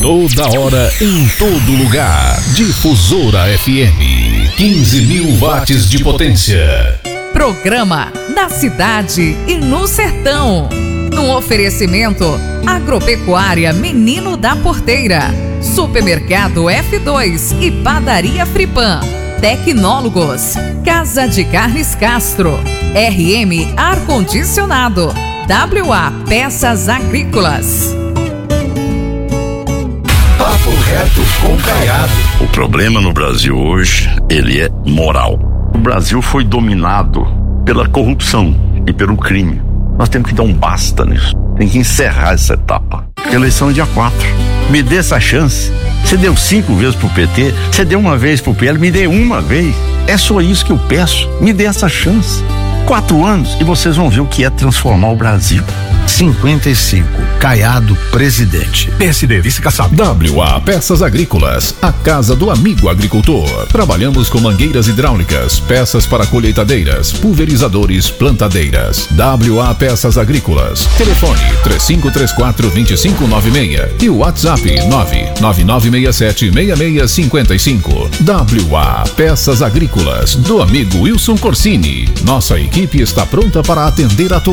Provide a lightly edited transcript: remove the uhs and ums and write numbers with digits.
Toda hora, em todo lugar. Difusora FM. 15.000 watts de potência. Programa na cidade e no sertão. Um oferecimento Agropecuária Menino da Porteira, Supermercado F2 e Padaria Fripan, Tecnólogos, Casa de Carnes Castro, RM Ar Condicionado, WA Peças Agrícolas. Papo reto com Caiado. O problema no Brasil hoje, ele é moral. O Brasil foi dominado pela corrupção e pelo crime. Nós temos que dar um basta nisso. Tem que encerrar essa etapa. Eleição é dia 4. Me dê essa chance. Você deu 5 vezes pro PT, você deu uma vez pro PL, me dê uma vez. É só isso que eu peço. Me dê essa chance. 4 anos e vocês vão ver o que é transformar o Brasil. 55. Caiado, presidente. PSD, vice-caçado. WA Peças Agrícolas, a casa do amigo agricultor. Trabalhamos com mangueiras hidráulicas, peças para colheitadeiras, pulverizadores, plantadeiras. WA Peças Agrícolas. Telefone 3534-2596 e o WhatsApp 99967-6655. WA Peças Agrícolas, do amigo Wilson Corsini. Nossa equipe está pronta para atender a todos.